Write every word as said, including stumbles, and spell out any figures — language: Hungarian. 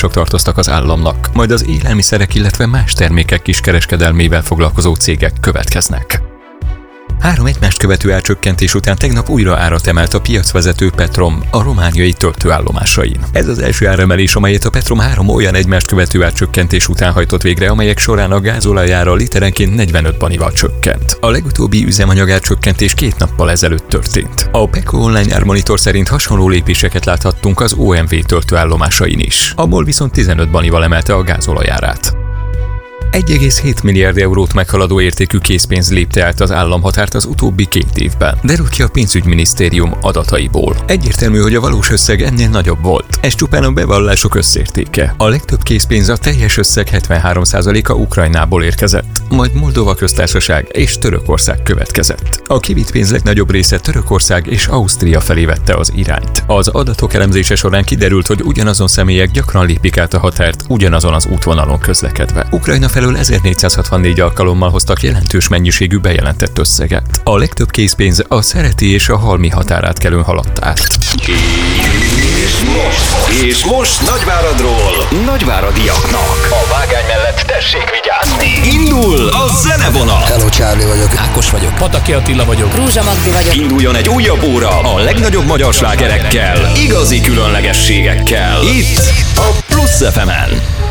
források tartoztak az államnak, majd az élelmiszerek, illetve más termékek kiskereskedelmével foglalkozó cégek következnek. Három egymást követő árcsökkentés után tegnap újra árat emelt a piacvezető Petrom a romániai töltőállomásain. Ez az első áremelés, amelyet a Petrom három olyan egymást követő árcsökkentés után hajtott végre, amelyek során a gázolajára literenként negyvenöt banival csökkent. A legutóbbi üzemanyag árcsökkentés két nappal ezelőtt történt. A Peko online ármonitor szerint hasonló lépéseket láthattunk az o em vé töltőállomásain is. A MOL viszont tizenöt banival emelte a gázolajárát. egy egész hét milliárd eurót meghaladó értékű készpénz lépte át az államhatárt az utóbbi két évben, derül ki a pénzügyminisztérium adataiból. Egyértelmű, hogy a valós összeg ennél nagyobb volt. Ez csupán a bevallások összértéke. A legtöbb készpénz, a teljes összeg hetvenhárom százaléka Ukrajnából érkezett, majd Moldova köztársaság és Törökország következett. A kivitt pénz legnagyobb része Törökország és Ausztria felé vette az irányt. Az adatok elemzése során kiderült, hogy ugyanazon személyek gyakran lépik át a határt ugyanazon az útvonalon közlekedve. Ukrajna felől ezernégyszázhatvannégy alkalommal hoztak jelentős mennyiségű bejelentett összeget. A legtöbb készpénz a Szereti és a Halmi határátkelőn haladt át. És most, és most Nagyváradról Nagyváradiaknak. A vágány mellett tessék vigyázni. Indul a zenevonal. Hello, Charlie vagyok. Ákos vagyok. Pataki Attila vagyok. Rózsa Magdi vagyok. Induljon egy újabb óra a legnagyobb magyar slágerekkel, igazi különlegességekkel. Itt a Plusz ef emen.